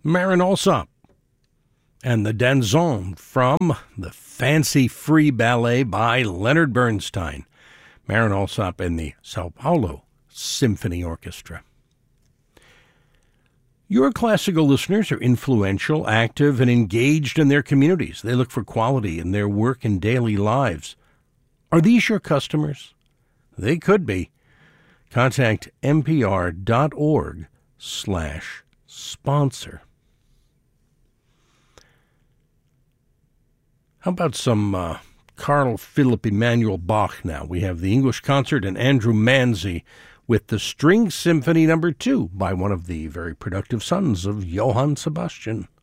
Marin Alsop and the Danzon from the Fancy Free Ballet by Leonard Bernstein. Marin Alsop and the Sao Paulo Symphony Orchestra. Your classical listeners are influential, active, and engaged in their communities. They look for quality in their work and daily lives. Are these your customers? They could be. Contact npr.org/sponsor. How about some Carl Philipp Emanuel Bach now? We have the English Concert and Andrew Manzi with the String Symphony No. 2 by one of the very productive sons of Johann Sebastian.